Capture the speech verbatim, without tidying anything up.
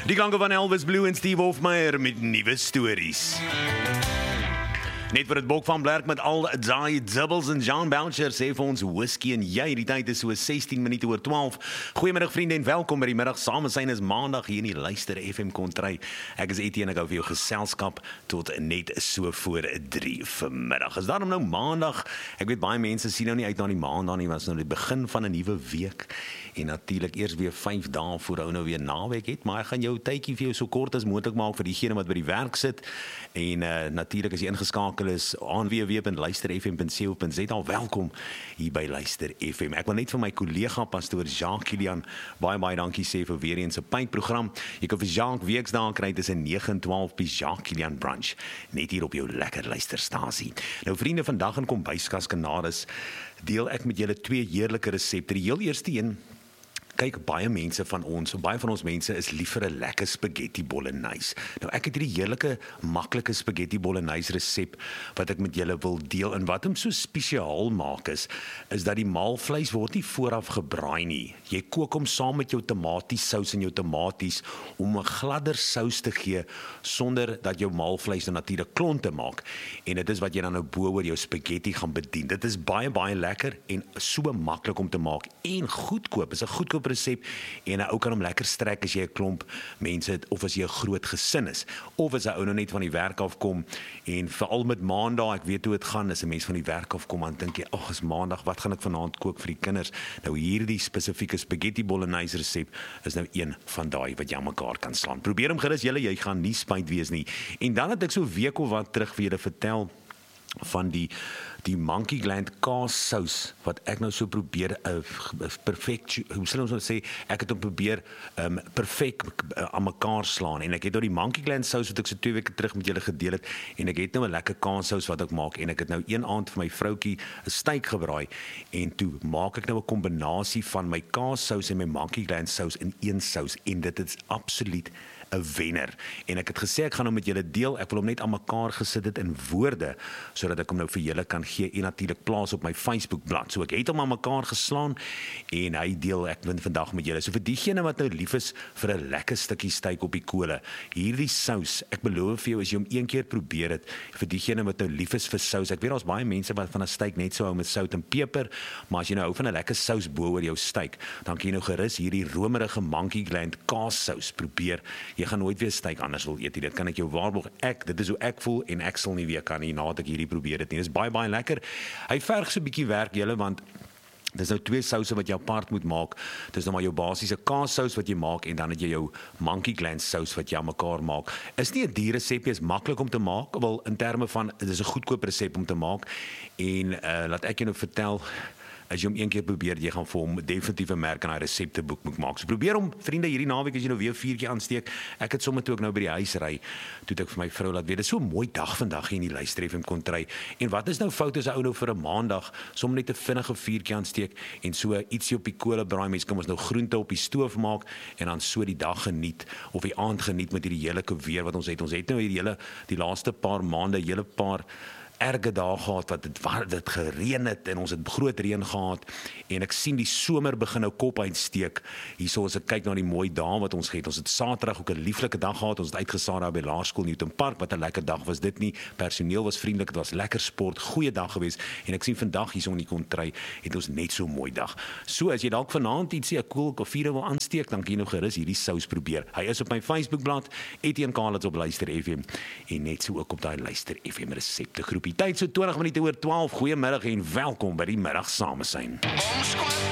Die klanke van Elvis Blue en Steve Hofmeyer met nuwe stories. Net vir het bok van Blerk met al die dubbels en Jean Boucher sê vir ons whisky en jy, die tyd is so sestien minute oor twaalf. Goeiemiddag vriende en welkom by die middag samesyn is maandag hier in die Luister F M Kontry. Ek is Etienne, ek hou vir jou geselskap tot net so voor drie vanmiddag. Is daarom nou maandag? Ek weet baie mense sien nou nie uit na die maandag nie, want dit is nou die begin van 'n nuwe week. En natuurlik eers weer vyf dae voor ou nou weer naweek het, maar ek gaan jou tydjie vir jou so kort as moontlik maak vir diegene wat by die werk sit. En uh, natuurlik as jy ingeskakel is aan w w w punt luister f m punt co punt z a, welkom hier by Luister F M. Ek wil net vir my kollega pastoor Jacques Kilian baie baie dankie sê vir weer eens 'n pyntprogram. Jy kan vir Jacques weksdae kry tussen nege en twaalf by Jacques Kilian Brunch, net hier op jou lekker luisterstasie. Nou vriende, vandag in Kombuiskas Kanades deel ek met julle twee heerlike resepte. Die heel eerste een, kyk, baie mense van ons, baie van ons mense is lief vir 'n lekker spaghetti bolognese. Nou ek het hierdie heerlike, maklike spaghetti bolognese resep wat ek met julle wil deel. En wat hom so spesiaal maak is, is dat die maalvleis word nie vooraf gebraai nie. Jy kook hom saam met jou tomatiesous en jou tomaties om 'n gladder sous te gee sonder dat jou maalvleis dan natuurlik klonte maak. En dit is wat jy dan nou bo oor jou spaghetti gaan bedien. Dit is baie baie lekker en so maklik om te maak en goedkoop. Is 'n goedkoop resep en 'n ou kan hom lekker strek as jy 'n klomp mense het of as jy 'n groot gesin is of as 'n ou nou net van die werk af kom en veral met maandag, ek weet hoe dit gaan as 'n mens van die werk af kom, dan dink jy, ag, is maandag, wat gaan ek vanaand kook vir die kinders? Nou hierdie spesifieke spaghetti bolognese resep is nou een van daai wat jy aan mekaar kan slaan. Probeer hom gerus julle, jy gaan nie spyt wees nie. En dan het ek so 'n week of wat terug vir julle vertel van die die monkey gland kaassous wat ek nou so probeer uh, perfect, hoe sal ons nou sê, ek het hom probeer um, perfek uh, aan mekaar slaan en ek het nou die monkey gland sous wat ek so twee weke terug met julle gedeel het en ek het nou 'n lekker kaassous wat ek maak en ek het nou een aand vir my vroutjie 'n steak gebraai en toe maak ek nou 'n kombinasie van my kaassous en my monkey gland sous in een sous en dit is absoluut 'n wenner. En ek het gesê ek gaan hom met julle deel. Ek wil hom net aan mekaar gesit het in woorde sodat ek hom nou vir julle kan gee en natuurlik plaas op my Facebook bladsy. So ek het hom aan mekaar geslaan en hy deel ek vandag met julle. So vir diegene wat nou lief is vir 'n lekker stukkie steak op die kole, hierdie sous, ek beloof vir jou as jy hom een keer probeer het, vir diegene wat nou lief is vir sous. Ek weet daar's baie mense wat van 'n steak net so hou met sout en peper, maar as jy nou hou van 'n lekker sous bo oor jou steak, dan kan jy nou gerus hierdie romerige monkey gland kaassous probeer. Jy gaan nooit weer steak anders wil eet nie. Dit kan ek jou waarborg. Ek, dit is hoe ek voel en ek sal nie weer kan nie nadat ek hierdie probeer het nie. Dit is baie baie lekker. Hy verg so 'n bietjie werk julle, want dis nou twee souse wat jy apart moet maak. Dis nou maar jou basiese kaassous wat jy maak en dan het jy jou monkey gland sous wat jy aan mekaar maak. Is nie 'n duur resep nie, is maklik om te maak, wel in terme van dit is 'n goedkoop resep om te maak en uh, laat ek jou nou vertel, as jy hom een keer probeer, jy gaan vir hom definitief 'n merk in daai resepteboek moet maak. So probeer hom, vriende, hierdie naweek as jy nou weer vuurtjie aansteek. Ek het sommer toe ek nou by die huis ry, toe ek vir my vrou laat weet, dit is so 'n mooi dag vandag hier in die Luister F M Kontry. En wat is nou fout as 'n ou nou vir 'n maandag sommer net 'n vinnige vuurtjie aansteek en so ietsie op die kolle braai. Mense kan ons nou groente op die stoof maak en dan so die dag geniet of die aand geniet met hierdie heerlike weer wat ons het. Ons het nou hierdie hele die laaste paar maande, hele paar erge dae gehad wat dit waar dit gereën het en ons het groot reën gehad en ek sien die somer begin nou kop uitsteek. Hierso as ek kyk na die mooi dae wat ons het. Ons het Saterdag ook 'n lieflike dag gehad. Ons het uitgesaai daar by Laerskool Newton Park. Wat 'n lekker dag was dit nie. Personeel was vriendelik, dit was lekker sport, goeie dag geweest en ek sien vandag hierso in die Kontry het ons net so 'n mooi dag. So as jy dalk vanaand ietsie 'n koel koffie wil aansteek, dan kan jy nou gerus hierdie sous probeer. Hy is op my Facebookblad Etienne Kalitz op Luister F M en net so ook op daai Luister F M resepte groep. Die tyd so twintig minute oor twaalf. Goeiemiddag en welkom by die middag samesyn.